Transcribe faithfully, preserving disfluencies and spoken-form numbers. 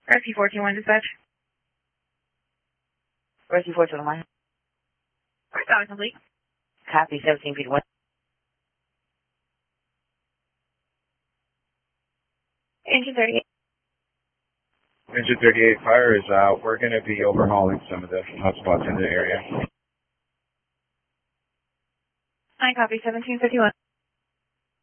Rescue four two one dispatch. Rescue four two one. Solid complete. Copy, seventeen feet one. Engine thirty-eight. Engine thirty-eight fire is out. We're going to be overhauling some of the hotspots in the area. I copy seventeen fifty-one.